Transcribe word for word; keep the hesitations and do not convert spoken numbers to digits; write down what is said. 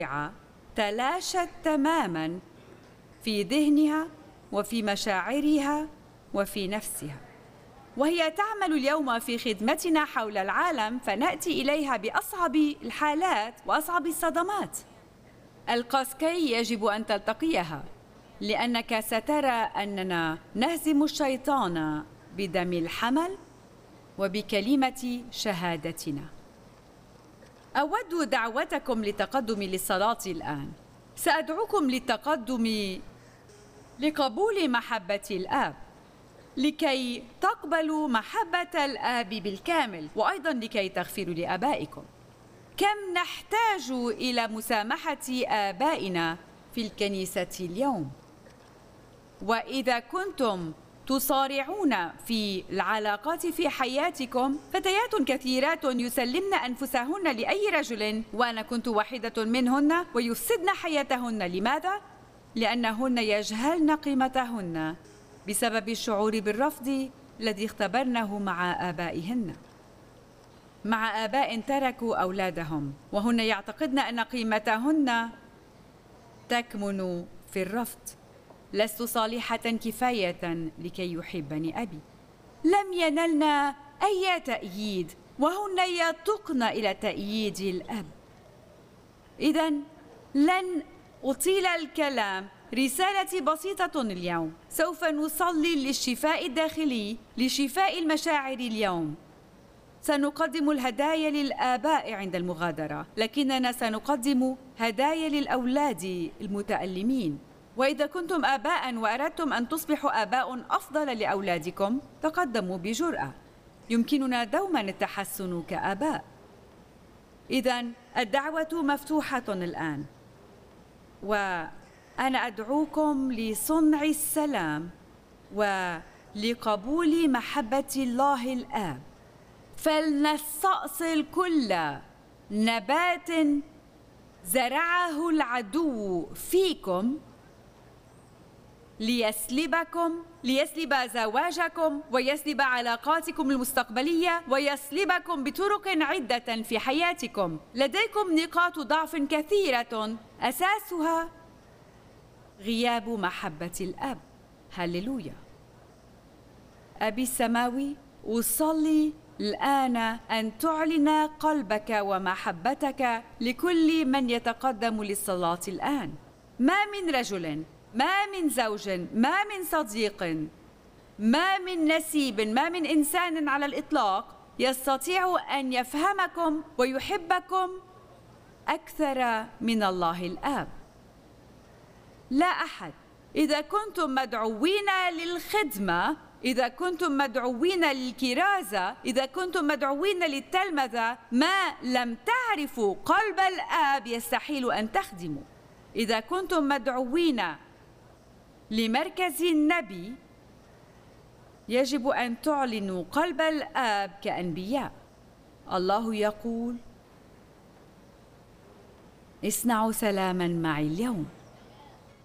تلاشت تماماً في ذهنها وفي مشاعرها وفي نفسها، وهي تعمل اليوم في خدمتنا حول العالم، فنأتي إليها بأصعب الحالات وأصعب الصدمات. القاسكي يجب أن تلتقيها، لأنك سترى أننا نهزم الشيطان بدم الحمل وبكلمة شهادتنا. أود دعوتكم للتقدم للصلاة الآن. سأدعوكم للتقدم لقبول محبة الآب، لكي تقبلوا محبة الآب بالكامل، وأيضاً لكي تغفروا لآبائكم. كم نحتاج إلى مسامحة آبائنا في الكنيسة اليوم؟ وإذا كنتم تصارعون في العلاقات في حياتكم، فتيات كثيرات يسلمن أنفسهن لأي رجل، وأنا كنت واحدة منهن، ويفسدن حياتهن. لماذا؟ لأنهن يجهلن قيمتهن بسبب الشعور بالرفض الذي اختبرنه مع آبائهن، مع آباء تركوا أولادهم وهن يعتقدن أن قيمتهن تكمن في الرفض. لست صالحة كفاية لكي يحبني أبي. لم ينلنا أي تأييد، وهن يتقن إلى تأييد الأب. إذن لن أطيل الكلام. رسالتي بسيطة اليوم. سوف نصلي للشفاء الداخلي، لشفاء المشاعر اليوم. سنقدم الهدايا للآباء عند المغادرة، لكننا سنقدم هدايا للأولاد المتألمين. وإذا كنتم آباء وأردتم أن تصبحوا آباء أفضل لأولادكم، تقدموا بجرأة. يمكننا دوما التحسن كآباء. إذن الدعوة مفتوحة الآن، وأنا أدعوكم لصنع السلام ولقبول محبة الله الآب. فلنستأصل كل نبات زرعه العدو فيكم ليسلبكم، ليسلب زواجكم ويسلب علاقاتكم المستقبلية ويسلبكم بطرق عدة في حياتكم. لديكم نقاط ضعف كثيرة أساسها غياب محبة الأب. هللويا. أبي السماوي، أصلي الآن أن تعلن قلبك ومحبتك لكل من يتقدم للصلاة الآن. ما من رجل، ما من زوج، ما من صديق، ما من نسيب، ما من إنسان على الإطلاق يستطيع أن يفهمكم ويحبكم أكثر من الله الآب. لا أحد. إذا كنتم مدعوين للخدمة، إذا كنتم مدعوين للكرازة، إذا كنتم مدعوين للتلمذة، ما لم تعرفوا قلب الآب يستحيل أن تخدموا. إذا كنتم مدعوين لمركز النبي، يجب أن تعلنوا قلب الآب كأنبياء. الله يقول: اصنعوا سلاما معي اليوم.